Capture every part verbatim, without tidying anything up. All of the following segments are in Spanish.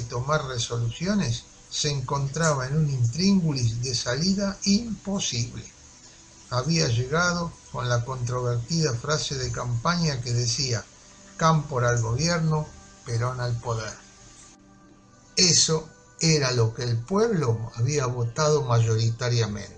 tomar resoluciones, se encontraba en un intríngulis de salida imposible. Había llegado con la controvertida frase de campaña que decía: Cámpora al gobierno, Perón al poder. Eso era lo que el pueblo había votado mayoritariamente.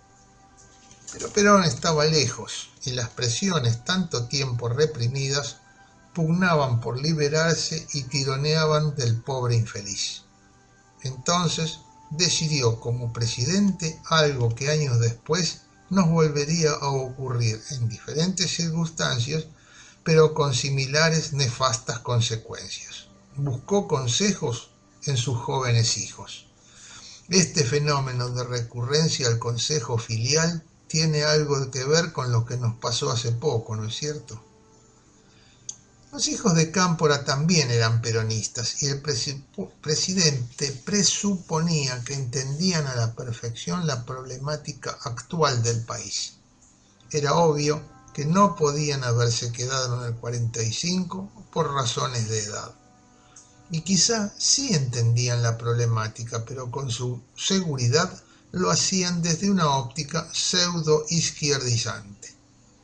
Pero Perón estaba lejos y las presiones tanto tiempo reprimidas pugnaban por liberarse y tironeaban del pobre infeliz. Entonces decidió como presidente algo que años después nos volvería a ocurrir en diferentes circunstancias, pero con similares nefastas consecuencias. Buscó consejos en sus jóvenes hijos. Este fenómeno de recurrencia al consejo filial tiene algo que ver con lo que nos pasó hace poco, ¿no es cierto? Los hijos de Cámpora también eran peronistas y el presi- presidente presuponía que entendían a la perfección la problemática actual del país. Era obvio que no podían haberse quedado en el cuarenta y cinco por razones de edad. Y quizá sí entendían la problemática, pero con su seguridad lo hacían desde una óptica pseudo-izquierdizante.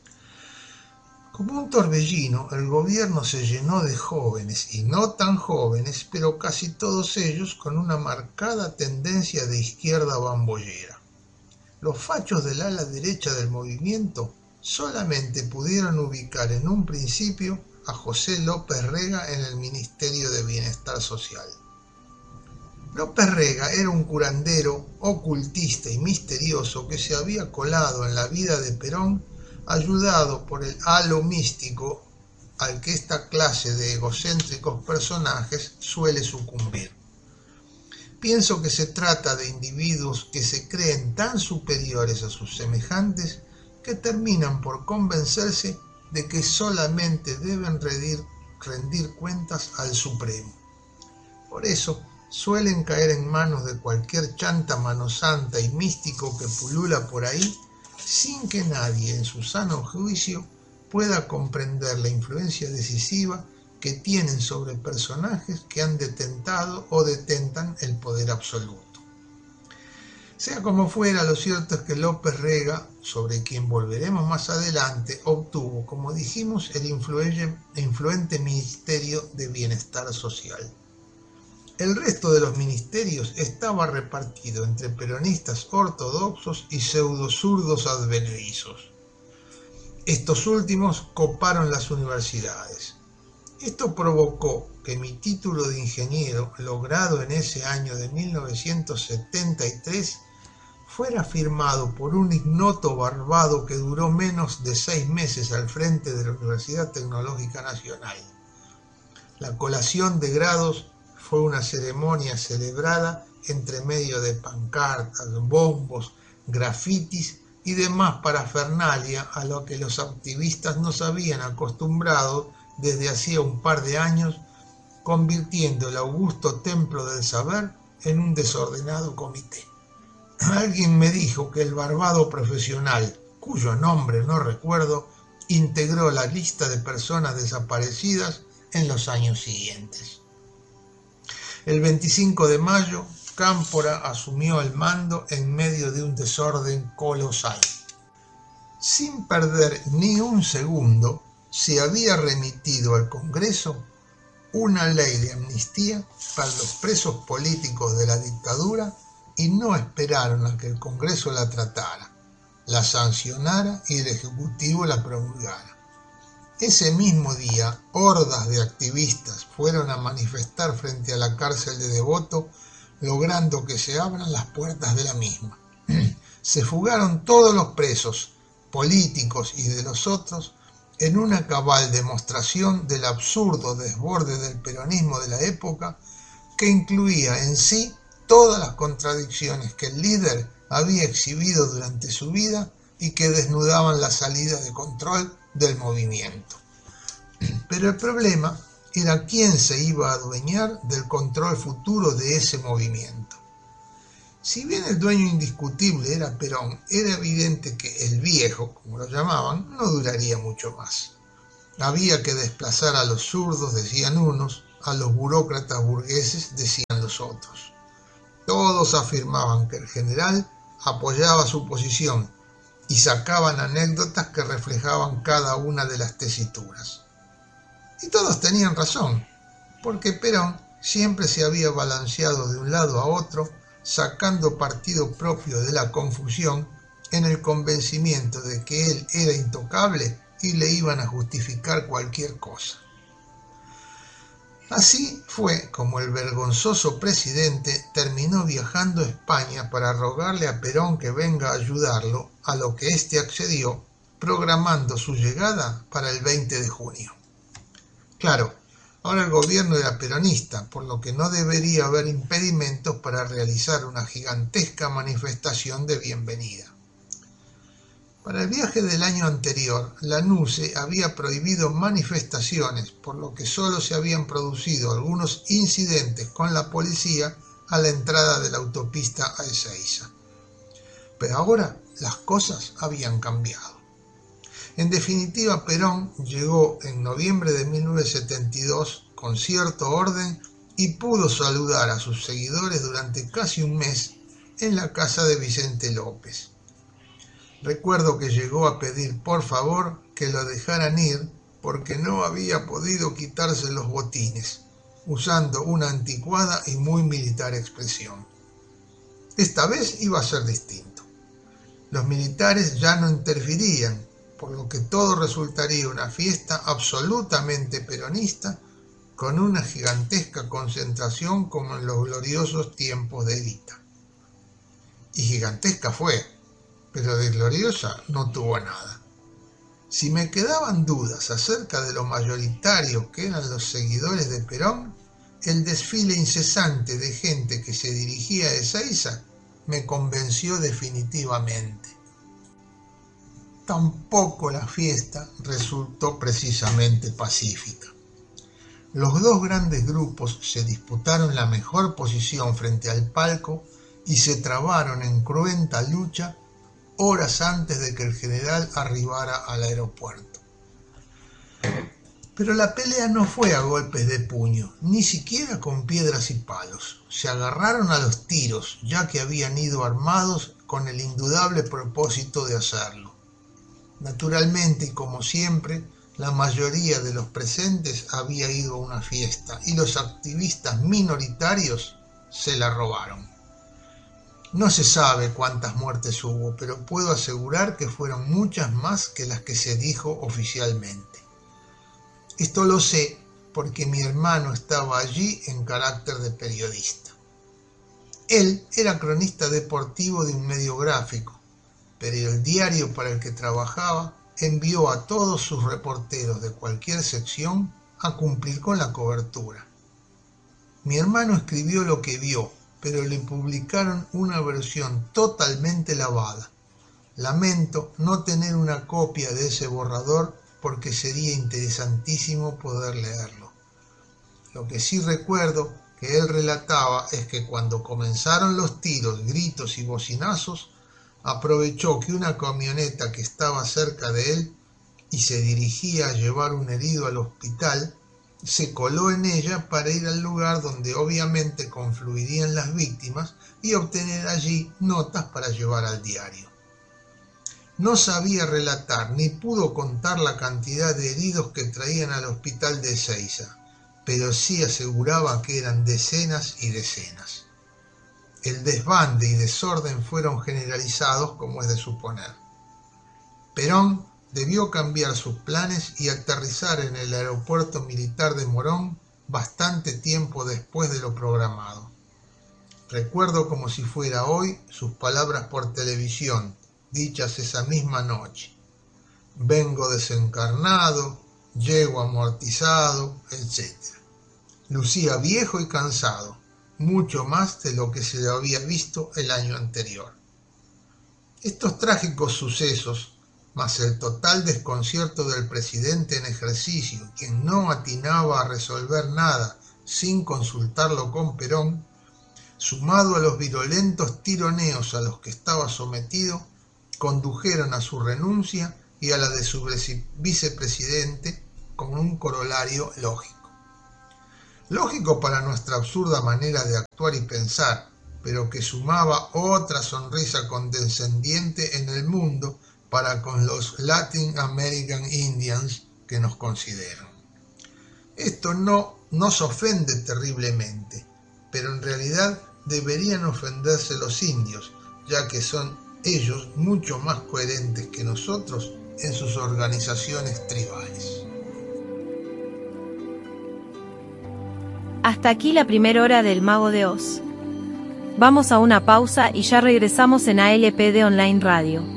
Como un torbellino, el gobierno se llenó de jóvenes, y no tan jóvenes, pero casi todos ellos con una marcada tendencia de izquierda bambollera. Los fachos del ala derecha del movimiento solamente pudieron ubicar en un principio a José López Rega en el Ministerio de Bienestar Social. López Rega era un curandero, ocultista y misterioso que se había colado en la vida de Perón, ayudado por el halo místico al que esta clase de egocéntricos personajes suele sucumbir. Pienso que se trata de individuos que se creen tan superiores a sus semejantes que terminan por convencerse de que solamente deben rendir, rendir cuentas al Supremo. Por eso suelen caer en manos de cualquier chanta manosanta y místico que pulula por ahí, sin que nadie en su sano juicio pueda comprender la influencia decisiva que tienen sobre personajes que han detentado o detentan el poder absoluto. Sea como fuera, lo cierto es que López Rega, sobre quien volveremos más adelante, obtuvo, como dijimos, el influente Ministerio de Bienestar Social. El resto de los ministerios estaba repartido entre peronistas ortodoxos y pseudozurdos advenedizos. Estos últimos coparon las universidades. Esto provocó que mi título de ingeniero, logrado en ese año de mil novecientos setenta y tres, fuera firmado por un ignoto barbado que duró menos de seis meses al frente de la Universidad Tecnológica Nacional. La colación de grados fue una ceremonia celebrada entre medio de pancartas, bombos, grafitis y demás parafernalia a lo que los activistas nos habían acostumbrado desde hacía un par de años, convirtiendo el augusto templo del saber en un desordenado comité. Alguien me dijo que el barbado profesional, cuyo nombre no recuerdo, integró la lista de personas desaparecidas en los años siguientes. El veinticinco de mayo, Cámpora asumió el mando en medio de un desorden colosal. Sin perder ni un segundo, se había remitido al Congreso una ley de amnistía para los presos políticos de la dictadura y no esperaron a que el Congreso la tratara, la sancionara y el Ejecutivo la promulgara. Ese mismo día, hordas de activistas fueron a manifestar frente a la cárcel de Devoto, logrando que se abran las puertas de la misma. Se fugaron todos los presos, políticos y de los otros, en una cabal demostración del absurdo desborde del peronismo de la época, que incluía en sí todas las contradicciones que el líder había exhibido durante su vida y que desnudaban la salida de control del movimiento. Pero el problema era quién se iba a adueñar del control futuro de ese movimiento. Si bien el dueño indiscutible era Perón, era evidente que el viejo, como lo llamaban, no duraría mucho más. Había que desplazar a los zurdos, decían unos, a los burócratas burgueses, decían los los otros. Todos afirmaban que el general apoyaba su posición y sacaban anécdotas que reflejaban cada una de las tesituras. Y todos tenían razón, porque Perón siempre se había balanceado de un lado a otro, sacando partido propio de la confusión en el convencimiento de que él era intocable y le iban a justificar cualquier cosa. Así fue como el vergonzoso presidente terminó viajando a España para rogarle a Perón que venga a ayudarlo, a lo que éste accedió, programando su llegada para el veinte de junio. Claro, ahora el gobierno era peronista, por lo que no debería haber impedimentos para realizar una gigantesca manifestación de bienvenida. Para el viaje del año anterior, la N U C E había prohibido manifestaciones, por lo que solo se habían producido algunos incidentes con la policía a la entrada de la autopista a Ezeiza. Pero ahora las cosas habían cambiado. En definitiva, Perón llegó en noviembre de mil novecientos setenta y dos con cierto orden y pudo saludar a sus seguidores durante casi un mes en la casa de Vicente López. Recuerdo que llegó a pedir por favor que lo dejaran ir porque no había podido quitarse los botines, usando una anticuada y muy militar expresión. Esta vez iba a ser distinto. Los militares ya no interferían, por lo que todo resultaría una fiesta absolutamente peronista con una gigantesca concentración como en los gloriosos tiempos de Evita. Y gigantesca fue, pero de gloriosa no tuvo nada. Si me quedaban dudas acerca de lo mayoritarios que eran los seguidores de Perón, el desfile incesante de gente que se dirigía a Ezeiza me convenció definitivamente. Tampoco la fiesta resultó precisamente pacífica. Los dos grandes grupos se disputaron la mejor posición frente al palco y se trabaron en cruenta lucha horas antes de que el general arribara al aeropuerto. Pero la pelea no fue a golpes de puño, ni siquiera con piedras y palos. Se agarraron a los tiros, ya que habían ido armados con el indudable propósito de hacerlo. Naturalmente, y como siempre, la mayoría de los presentes había ido a una fiesta y los activistas minoritarios se la robaron. No se sabe cuántas muertes hubo, pero puedo asegurar que fueron muchas más que las que se dijo oficialmente. Esto lo sé porque mi hermano estaba allí en carácter de periodista. Él era cronista deportivo de un medio gráfico, pero el diario para el que trabajaba envió a todos sus reporteros de cualquier sección a cumplir con la cobertura. Mi hermano escribió lo que vio, pero le publicaron una versión totalmente lavada. Lamento no tener una copia de ese borrador porque sería interesantísimo poder leerlo. Lo que sí recuerdo que él relataba es que cuando comenzaron los tiros, gritos y bocinazos, aprovechó que una camioneta que estaba cerca de él y se dirigía a llevar un herido al hospital, se coló en ella para ir al lugar donde obviamente confluirían las víctimas y obtener allí notas para llevar al diario. No sabía relatar ni pudo contar la cantidad de heridos que traían al hospital de Ezeiza, pero sí aseguraba que eran decenas y decenas. El desbande y desorden fueron generalizados, como es de suponer. Perón debió cambiar sus planes y aterrizar en el aeropuerto militar de Morón bastante tiempo después de lo programado. Recuerdo como si fuera hoy sus palabras por televisión, dichas esa misma noche. Vengo desencarnado, llego amortizado, etcétera. Lucía viejo y cansado, mucho más de lo que se le había visto el año anterior. Estos trágicos sucesos, más el total desconcierto del presidente en ejercicio, quien no atinaba a resolver nada sin consultarlo con Perón, sumado a los virulentos tironeos a los que estaba sometido, condujeron a su renuncia y a la de su vicepresidente con un corolario lógico. Lógico para nuestra absurda manera de actuar y pensar, pero que sumaba otra sonrisa condescendiente en el mundo para con los Latin American Indians que nos consideran. Esto no nos ofende terriblemente, pero en realidad deberían ofenderse los indios, ya que son ellos mucho más coherentes que nosotros en sus organizaciones tribales. Hasta aquí la primera hora del Mago de Oz. Vamos a una pausa y ya regresamos en A L P D Online Radio.